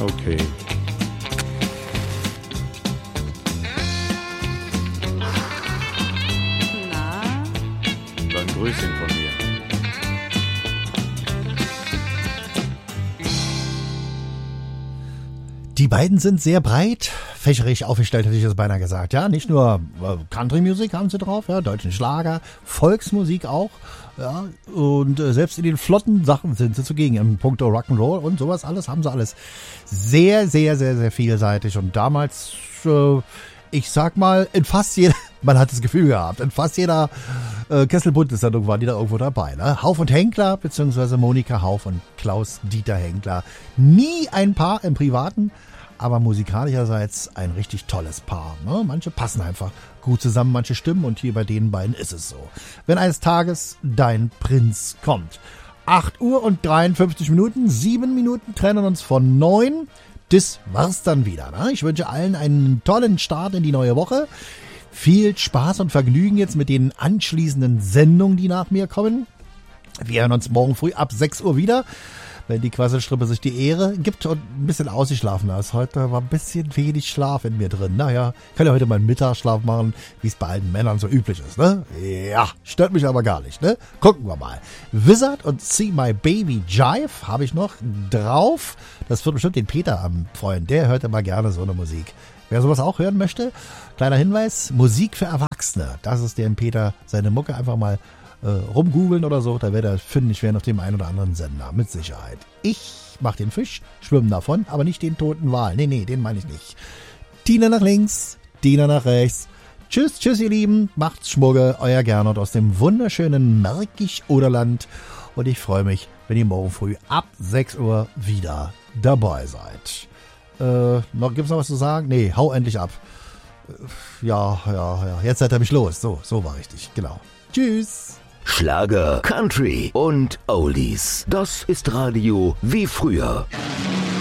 Okay. Na? Dann Grüßchen von mir. Die beiden sind sehr breit, fächerig aufgestellt, hätte ich das beinahe gesagt. Ja, nicht nur Country-Musik haben sie drauf, ja, deutschen Schlager, Volksmusik auch. Ja, und selbst in den flotten Sachen sind sie zugegen. Im Punkto Rock'n'Roll und sowas alles haben sie alles sehr, sehr, sehr, sehr vielseitig. Und damals, ich sag mal, in fast jeder, man hat das Gefühl gehabt, in fast jeder Kesselbundes-Sendung waren die da irgendwo dabei. Ne? Hauf und Henkler, beziehungsweise Monika Hauf und Klaus-Dieter Henkler. Nie ein Paar im Privaten, aber musikalischerseits ein richtig tolles Paar. Ne? Manche passen einfach gut zusammen, manche stimmen und hier bei den beiden ist es so. Wenn eines Tages dein Prinz kommt. 8 Uhr und 53 Minuten, 7 Minuten trennen uns von 9. Das war's dann wieder. Ne? Ich wünsche allen einen tollen Start in die neue Woche. Viel Spaß und Vergnügen jetzt mit den anschließenden Sendungen, die nach mir kommen. Wir hören uns morgen früh ab 6 Uhr wieder, wenn die Quasselstrippe sich die Ehre gibt und ein bisschen ausgeschlafen ist. Heute war ein bisschen wenig Schlaf in mir drin. Naja, kann ja heute mal einen Mittagsschlaf machen, wie es bei allen Männern so üblich ist, ne? Ja, stört mich aber gar nicht, ne? Gucken wir mal. Wizard und See My Baby Jive habe ich noch drauf. Das wird bestimmt den Peter freuen. Der hört immer gerne so eine Musik. Wer sowas auch hören möchte, kleiner Hinweis, Musik für Erwachsene. Das ist dem Peter seine Mucke. Einfach mal rumgoogeln oder so, da wird er fündig werden auf dem einen oder anderen Sender, mit Sicherheit. Ich mach den Fisch, schwimmen davon, aber nicht den toten Wal. Nee, den meine ich nicht. Tina nach links, Tina nach rechts. Tschüss, ihr Lieben, macht's Schmugge, euer Gernot aus dem wunderschönen Märkisch-Oderland und ich freue mich, wenn ihr morgen früh ab 6 Uhr wieder dabei seid. Gibt's noch was zu sagen? Nee, hau endlich ab. Ja, jetzt seid ihr mich los. So war richtig, genau. Tschüss. Schlager, Country und Oldies. Das ist Radio wie früher.